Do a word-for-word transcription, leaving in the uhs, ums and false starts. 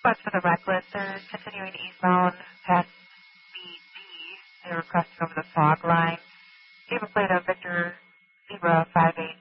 But for the reckless, they're continuing eastbound past B D. They're crossing over the fog line. Gave a plate of Victor Zebra five eight